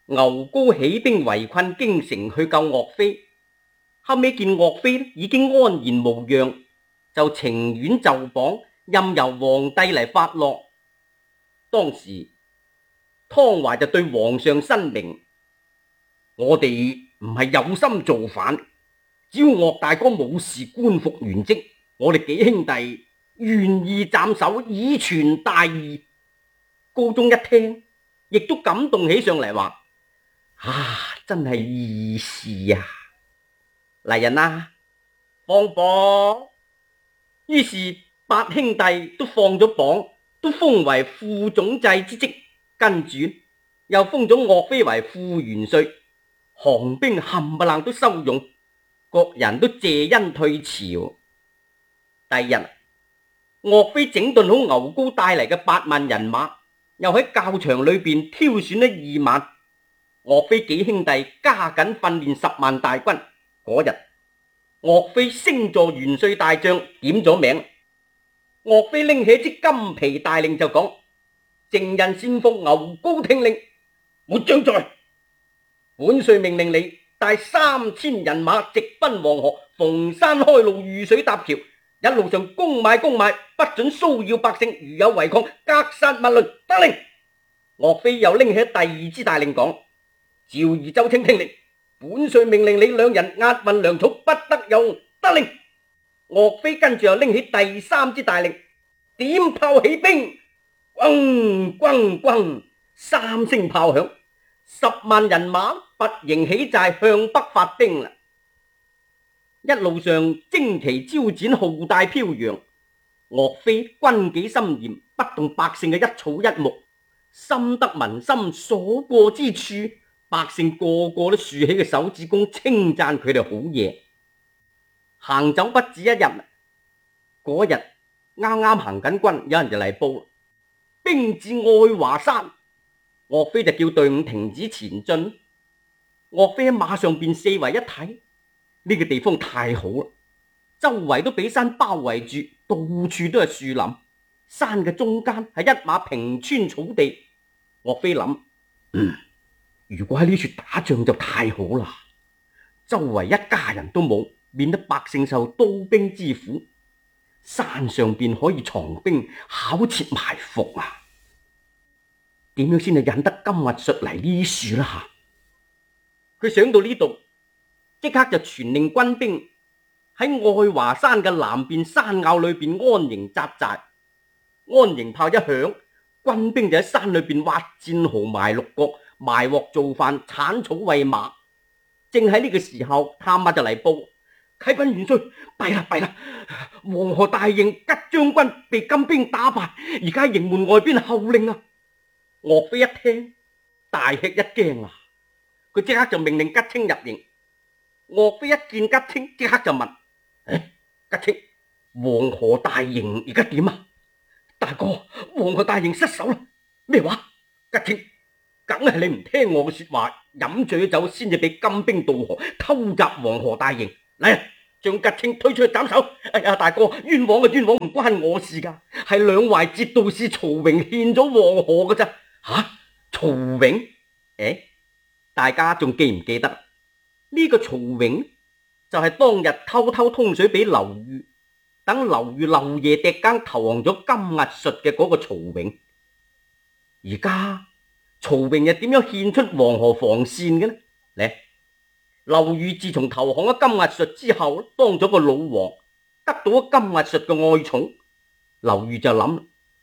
牛皋起兵圍困京城去救岳飛，後尾見岳飛已經安然無恙，就情願就綁，任由皇帝嚟發落。當時湯懷就對皇上申明：我哋唔係有心造反，只要岳大哥冇事官復原職，我哋幾兄弟願意斬首以傳大義。高宗一聽，亦都感動起上嚟，話：真係義士啊！嚟人啊，放綁！於是八兄弟都放咗綁，都封為副總制之職，跟住又封咗岳飛為副元帥，降兵冚唪唥都收用，各人都謝恩退朝。第二日，岳飛整頓好牛皋帶嚟嘅8萬人馬，又喺教場裏邊挑選咗2萬。岳飛幾兄弟加緊訓練10萬大軍。嗰日，岳飛升座元帥大將，點咗名。岳飛拎起支金皮大令就講：正人先鋒牛皋聽令，末將在。本帥命令你帶3000人馬直奔黃河，逢山開路，遇水搭橋，一路上公買，不准騷擾百姓，如有違抗，格殺勿論。得令。岳飛又拎起第2支大令講：趙儀、周清聽令，本帥命令你2人押運糧草，不得有誤。得令。岳飛跟住又拎起第3支大令，點炮起兵，轟轟轟，3聲炮響，10萬人馬拔營起寨，向北發兵啦。一路上旌旗招展，號帶飄揚。岳飛軍紀森嚴，不動百姓嘅一草一木，深得民心所過之處，百姓個個都豎起嘅手指公，稱讚佢哋好嘢。行走不止1日，嗰日啱啱行緊軍，有人就嚟報，兵至愛華山。岳飛就叫隊伍停止前進。岳飛喺馬上邊四圍一睇，呢個地方太好啦，周圍都俾山包圍住，到處都係樹林，山嘅中間係一馬平川草地。岳飛諗：如果喺呢處打仗就太好啦，周圍一家人都冇，免得百姓受刀兵之苦。山上邊可以藏兵，巧設埋伏啊！點樣先係引得金兀術嚟呢處啦？佢想到呢度，即刻就傳令軍兵喺愛華山嘅南邊山坳裏邊安營紮寨。安營炮一響，軍兵就喺山裏邊挖戰壕、埋鹿角、埋鑊做飯、鏟草餵馬。正喺呢個時候，探馬就嚟報：啟稟元帥，弊啦！黃河大營吉將軍被金兵打敗，而家營門外邊候令啊！岳飛一聽，大吃一驚啊！佢即刻就命令吉清入營。岳飛一見吉清，即刻就問：吉清，黃河大營而家點啊？大哥，黃河大營失守啦！咩話？吉清，梗係你唔聽我嘅說話，飲醉咗酒先至俾金兵渡河，偷襲黃河大營。嚟啊，將吉清推出去斬首！哎呀，大哥，冤枉嘅冤枉，唔關我事噶，係兩淮節度使曹榮獻咗黃河噶咋？曹榮？大家仲記唔記得呢個曹榮就係當日偷偷通水俾劉裕，等劉裕漏夜趯更投降咗金兀術嘅嗰個曹榮。而家曹榮又點樣獻出黃河防線嘅呢？嚟，劉裕自從投降咗金兀術之後，當咗個老王，得到咗金兀術嘅愛寵。劉裕就諗：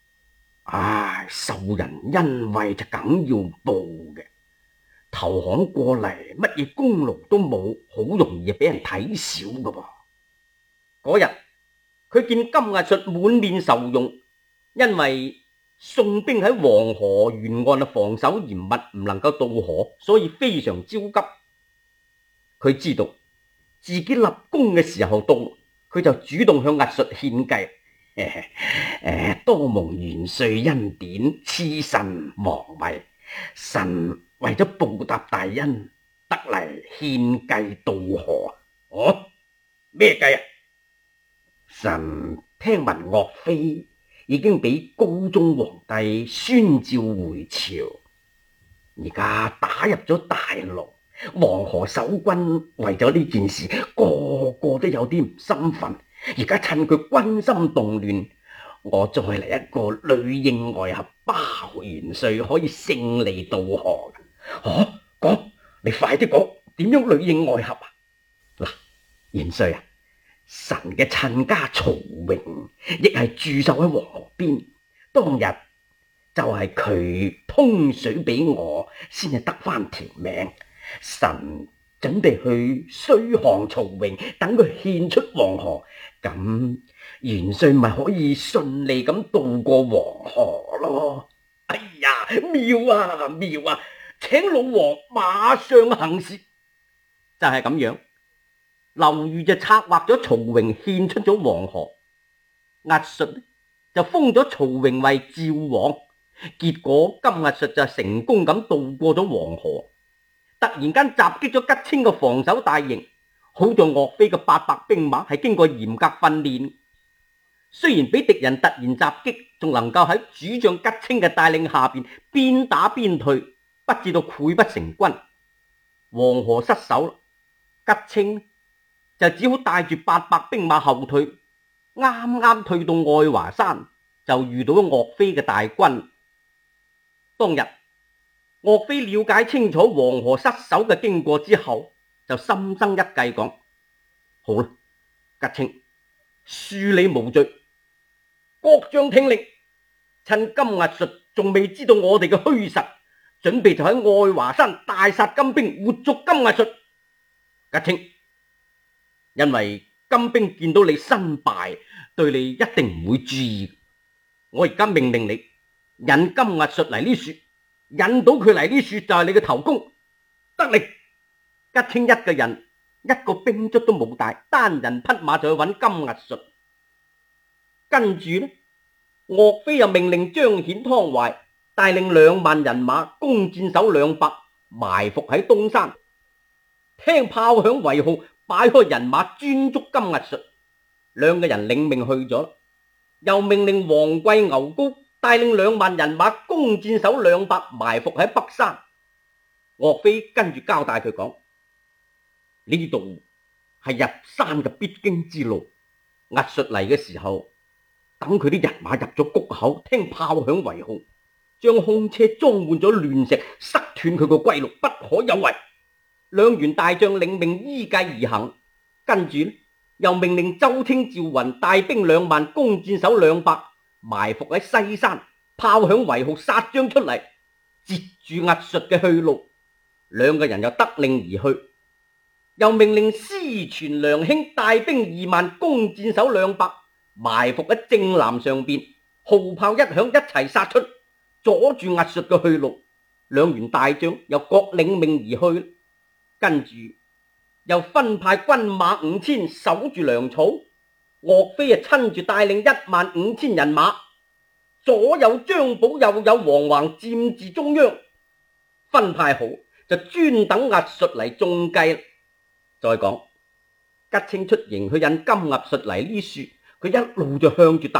受人恩惠就梗要報嘅。投降過嚟，乜嘢功勞都冇，好容易俾人睇小噶噃。嗰日佢見金兀術滿面愁容，因為宋兵喺黃河沿岸防守嚴密，唔能夠渡河，所以非常焦急。佢知道自己立功嘅時候到，佢就主動向兀術獻計。多蒙元帥恩典，痴臣亡位，臣為咗報答大恩，得嚟獻計渡河。咩計啊？臣聽聞岳飛已經俾高宗皇帝宣召回朝， 而家打入咗大陸，黃河守軍為咗呢件事，個個都有啲唔心憤。而家趁佢軍心動亂，我再嚟一個裏應外合，包元帥可以勝利渡河。講，你快啲講，點樣裏應外合啊？嗱，元帥啊，臣嘅親家曹榮亦係駐守喺黃河邊，當日就係佢通水俾我，先至得翻條命。臣準備去綏降曹榮，等佢獻出黃河，咁元帥咪可以順利咁渡過黃河咯。哎呀，妙啊妙啊，請老王馬上行事。 就係咁樣，劉裕就策劃咗曹榮獻出咗黃河，押術就封咗曹榮為趙王，結果金押術就成功咁渡過咗黃河。突然間襲擊咗吉青嘅防守大營，好在岳飛嘅800兵馬係經過嚴格訓練，雖然俾敵人突然襲擊，仲能夠喺主將吉青嘅帶領下邊邊打邊退，不至到潰不成軍。黃河失守，吉青就只好帶住800兵馬後退，啱啱退到愛華山，就遇到咗岳飛嘅大軍。當日岳飛了解清楚黃河失守嘅經過之後，就心生一計，講：好啦，吉青，恕你無罪，各將聽令，趁金押術仲未知道我哋嘅虛實，準備就喺愛華山大殺金兵，活捉金押術。吉青，因為金兵見到你身敗，對你一定唔會注意。我而家命令你引金押術嚟呢處，引到佢嚟呢處就係你嘅頭功。得令。吉青一個人一個兵卒都冇帶，單人匹馬就去揾金押術。跟住呢，岳飛又命令張顯、湯懷帶領2萬人馬，弓箭手200，埋伏喺東山，聽炮響為號，擺開人馬專捉金押術。2個人領命去咗，又命令王貴、牛皋帶領2萬人馬，弓箭手200，埋伏喺北山。岳飛跟住交代佢講：呢度係入山嘅必經之路，押術嚟嘅時候，等佢啲人馬入咗谷口，聽炮響為號，將空車裝滿咗亂石，塞斷佢個歸路，不可有違。2員大將領命依計而行，跟住又命令周清、趙雲帶兵2萬，弓箭手200，埋伏喺西山，炮響為號，殺將出嚟，截住押術嘅去路。2個人又得令而去，又命令司傳梁興帶兵2萬，弓箭手200，埋伏喺正南上邊，號炮一響，一齊殺出，阻住押術嘅去路。2員大將又各領命而去，跟住又分派軍馬5000守住糧草。岳飛啊親自帶領15000人馬，左有張寶，右有黃橫佔住中央，分派好就專等押術嚟中計。再講吉青出營去引金押術嚟呢處，佢一路就向住